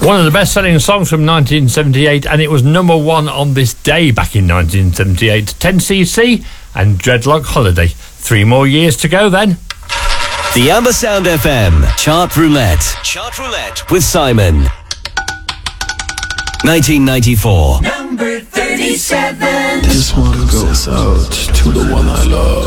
One of the best-selling songs from 1978, and it was number one on this day back in 1978. 10cc and Dreadlock Holiday. 3 more years to go then. The Ambersound FM Chart Roulette. Chart Roulette with Simon. 1994. Number 37. This one goes out to the one I love.